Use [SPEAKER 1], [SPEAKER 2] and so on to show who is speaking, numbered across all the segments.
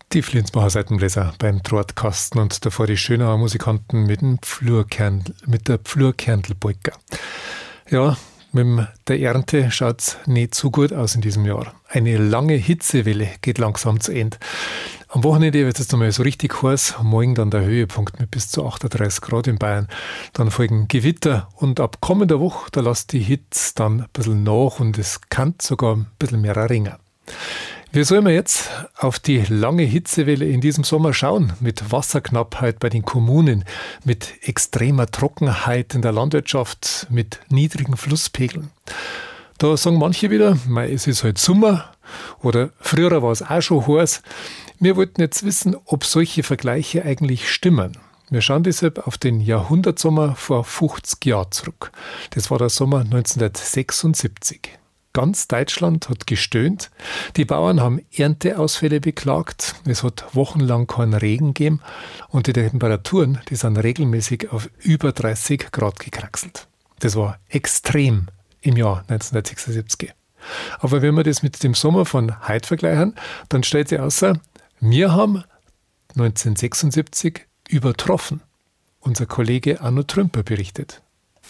[SPEAKER 1] Die Flensburger Seitenbläser beim Drahtkasten und davor die Schönauer Musikanten mit der Pflurkerntelpolka. Ja, mit der Ernte schaut es nicht so gut aus in diesem Jahr. Eine lange Hitzewelle geht langsam zu Ende. Am Wochenende wird es nochmal so richtig heiß, morgen dann der Höhepunkt mit bis zu 38 Grad in Bayern. Dann folgen Gewitter und ab kommender Woche, da lässt die Hitze dann ein bisschen nach und es kann sogar ein bisschen mehr regnen. Wie sollen wir jetzt auf die lange Hitzewelle in diesem Sommer schauen? Mit Wasserknappheit bei den Kommunen, mit extremer Trockenheit in der Landwirtschaft, mit niedrigen Flusspegeln. Da sagen manche wieder, es ist halt Sommer oder früher war es auch schon heiß. Wir wollten jetzt wissen, ob solche Vergleiche eigentlich stimmen. Wir schauen deshalb auf den Jahrhundertsommer vor 50 Jahren zurück. Das war der Sommer 1976. Ganz Deutschland hat gestöhnt. Die Bauern haben Ernteausfälle beklagt. Es hat wochenlang keinen Regen gegeben. Und die Temperaturen, die sind regelmäßig auf über 30 Grad gekraxelt. Das war extrem im Jahr 1976. Aber wenn wir das mit dem Sommer von heute vergleichen, dann stellt sich außer, wir haben 1976 übertroffen. Unser Kollege Arno Trümper berichtet.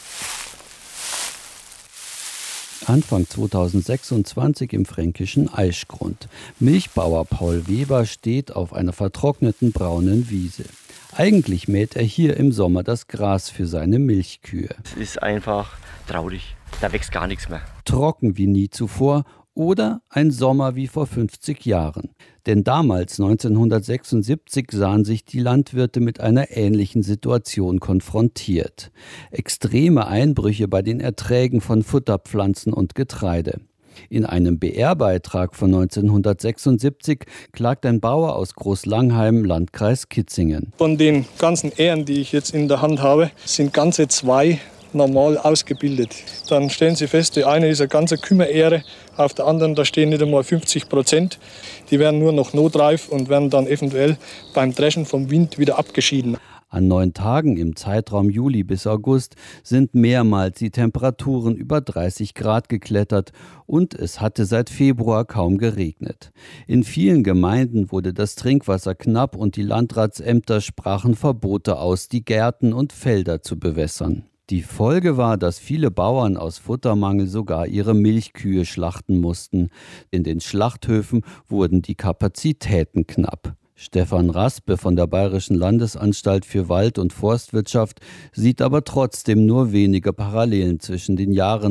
[SPEAKER 2] Anfang 2026 im fränkischen Aischgrund. Milchbauer Paul Weber steht auf einer vertrockneten braunen Wiese. Eigentlich mäht er hier im Sommer das Gras für seine Milchkühe.
[SPEAKER 3] Es ist einfach traurig, da wächst gar nichts mehr.
[SPEAKER 2] Trocken wie nie zuvor oder ein Sommer wie vor 50 Jahren. Denn damals, 1976, sahen sich die Landwirte mit einer ähnlichen Situation konfrontiert. Extreme Einbrüche bei den Erträgen von Futterpflanzen und Getreide. In einem BR-Beitrag von 1976 klagt ein Bauer aus Großlangheim, Landkreis Kitzingen.
[SPEAKER 4] Von den ganzen Ähren, die ich jetzt in der Hand habe, sind ganze 2 normal ausgebildet. Dann stellen Sie fest, die eine ist eine ganze Kümmerähre, auf der anderen, da stehen nicht einmal 50%. Die werden nur noch notreif und werden dann eventuell beim Dreschen vom Wind wieder abgeschieden.
[SPEAKER 2] An 9 Tagen im Zeitraum Juli bis August sind mehrmals die Temperaturen über 30 Grad geklettert und es hatte seit Februar kaum geregnet. In vielen Gemeinden wurde das Trinkwasser knapp und die Landratsämter sprachen Verbote aus, die Gärten und Felder zu bewässern. Die Folge war, dass viele Bauern aus Futtermangel sogar ihre Milchkühe schlachten mussten. In den Schlachthöfen wurden die Kapazitäten knapp. Stefan Raspe von der Bayerischen Landesanstalt für Wald- und Forstwirtschaft sieht aber trotzdem nur wenige Parallelen zwischen den Jahren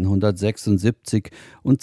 [SPEAKER 2] 1976 und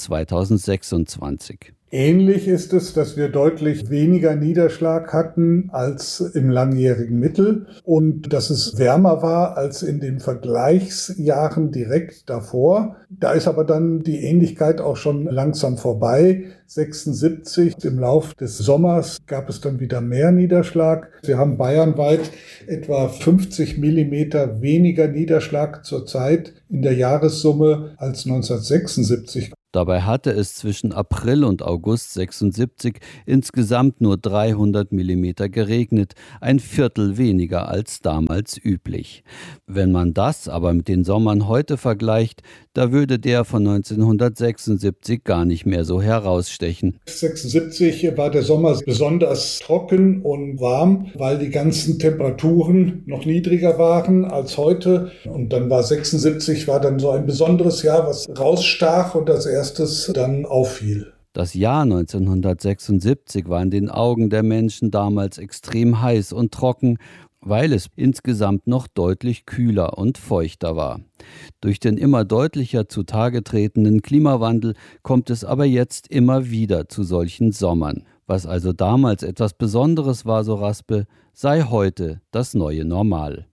[SPEAKER 2] 2026.
[SPEAKER 5] Ähnlich ist es, dass wir deutlich weniger Niederschlag hatten als im langjährigen Mittel und dass es wärmer war als in den Vergleichsjahren direkt davor. Da ist aber dann die Ähnlichkeit auch schon langsam vorbei. 76 im Lauf des Sommers gab es dann wieder mehr Niederschlag. Wir haben bayernweit etwa 50 Millimeter weniger Niederschlag zurzeit in der Jahressumme als 1976.
[SPEAKER 2] Dabei hatte es zwischen April und August 76 insgesamt nur 300 Millimeter geregnet, ein Viertel weniger als damals üblich. Wenn man das aber mit den Sommern heute vergleicht, da würde der von 1976 gar nicht mehr so herausstechen.
[SPEAKER 5] 1976 war der Sommer besonders trocken und warm, weil die ganzen Temperaturen noch niedriger waren als heute. Und dann war 76 dann so ein besonderes Jahr, was rausstach und als erstes dann auffiel.
[SPEAKER 2] Das Jahr 1976 war in den Augen der Menschen damals extrem heiß und trocken, weil es insgesamt noch deutlich kühler und feuchter war. Durch den immer deutlicher zutage tretenden Klimawandel kommt es aber jetzt immer wieder zu solchen Sommern. Was also damals etwas Besonderes war, so Raspe, sei heute das neue Normal.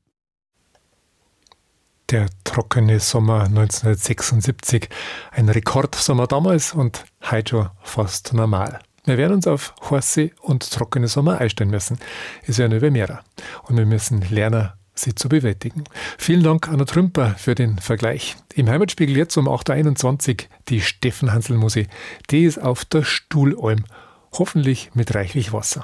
[SPEAKER 1] Der trockene Sommer 1976, ein Rekordsommer damals und heute schon fast normal. Wir werden uns auf heiße und trockene Sommer einstellen müssen. Es werden über mehrere. Und wir müssen lernen, sie zu bewältigen. Vielen Dank, Arno Trümper, für den Vergleich. Im Heimatspiegel jetzt um 8.21 Uhr die Steffen Hansl-Musik. Die ist auf der Stuhlalm. Hoffentlich mit reichlich Wasser.